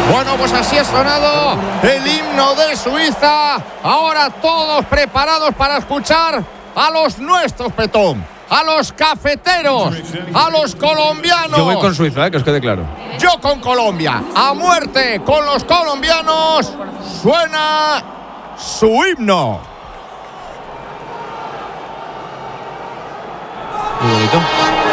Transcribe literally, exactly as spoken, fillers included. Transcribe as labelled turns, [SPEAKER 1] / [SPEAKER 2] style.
[SPEAKER 1] Bueno, pues así ha sonado el himno de Suiza. Ahora todos preparados para escuchar a los nuestros, Petón. A los cafeteros, a los colombianos.
[SPEAKER 2] Yo voy con Suiza, ¿eh? Que os quede claro.
[SPEAKER 1] Yo con Colombia. A muerte con los colombianos. Suena su himno.
[SPEAKER 2] Muy bonito.